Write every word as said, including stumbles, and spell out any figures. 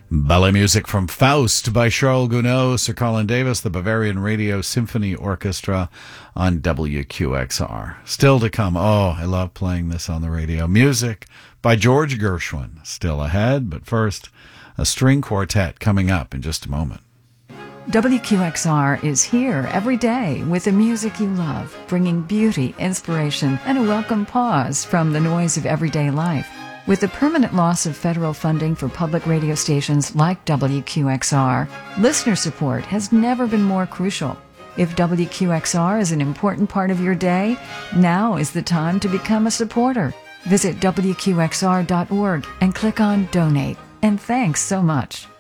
Ballet music from Faust by Charles Gounod, Sir Colin Davis, the Bavarian Radio Symphony Orchestra on W Q X R. Still to come. Oh, I love playing this on the radio. Music by George Gershwin. Still ahead, but first, a string quartet coming up in just a moment. W Q X R is here every day with the music you love, bringing beauty, inspiration, and a welcome pause from the noise of everyday life. With the permanent loss of federal funding for public radio stations like W Q X R, listener support has never been more crucial. If W Q X R is an important part of your day, now is the time to become a supporter. Visit W Q X R dot org and click on Donate. And thanks so much.